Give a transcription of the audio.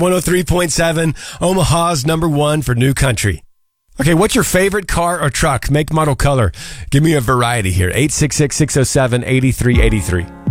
103.7, Omaha's number one for new country. Okay, what's your favorite car or truck? Make, model, color. Give me a variety here. 866-607-8383.